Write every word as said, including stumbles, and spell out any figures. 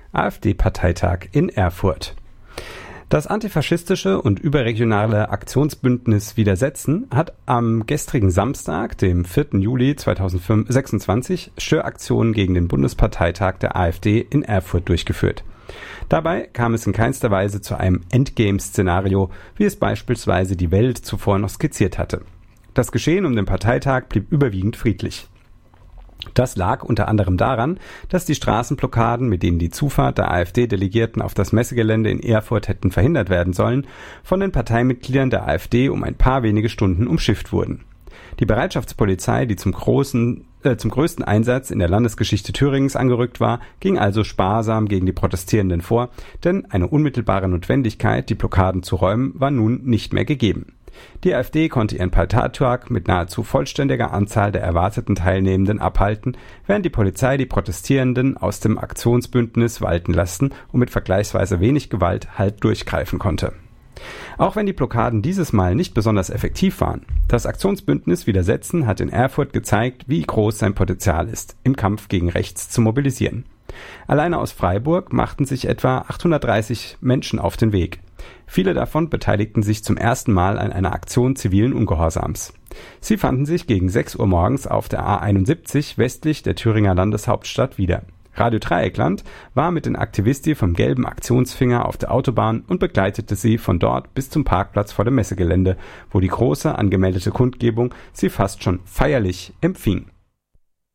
AfD-Parteitag in Erfurt. Das antifaschistische und überregionale Aktionsbündnis Widersetzen hat am gestrigen Samstag, dem vierten Juli zweitausendsechsundzwanzig, Störaktionen gegen den Bundesparteitag der AfD in Erfurt durchgeführt. Dabei kam es in keinster Weise zu einem Endgame-Szenario, wie es beispielsweise die Welt zuvor noch skizziert hatte. Das Geschehen um den Parteitag blieb überwiegend friedlich. Das lag unter anderem daran, dass die Straßenblockaden, mit denen die Zufahrt der AfD-Delegierten auf das Messegelände in Erfurt hätten verhindert werden sollen, von den Parteimitgliedern der AfD um ein paar wenige Stunden umschifft wurden. Die Bereitschaftspolizei, die zum, großen, äh, zum größten Einsatz in der Landesgeschichte Thüringens angerückt war, ging also sparsam gegen die Protestierenden vor, denn eine unmittelbare Notwendigkeit, die Blockaden zu räumen, war nun nicht mehr gegeben. Die AfD konnte ihren Parteitag mit nahezu vollständiger Anzahl der erwarteten Teilnehmenden abhalten, während die Polizei die Protestierenden aus dem Aktionsbündnis walten lassen und mit vergleichsweise wenig Gewalt halt durchgreifen konnte. Auch wenn die Blockaden dieses Mal nicht besonders effektiv waren, das Aktionsbündnis Widersetzen hat in Erfurt gezeigt, wie groß sein Potenzial ist, im Kampf gegen rechts zu mobilisieren. Alleine aus Freiburg machten sich etwa achthundertdreißig Menschen auf den Weg. Viele davon beteiligten sich zum ersten Mal an einer Aktion zivilen Ungehorsams. Sie fanden sich gegen sechs Uhr morgens auf der A einundsiebzig westlich der Thüringer Landeshauptstadt wieder. Radio Dreieckland war mit den Aktivisti vom gelben Aktionsfinger auf der Autobahn und begleitete sie von dort bis zum Parkplatz vor dem Messegelände, wo die große angemeldete Kundgebung sie fast schon feierlich empfing.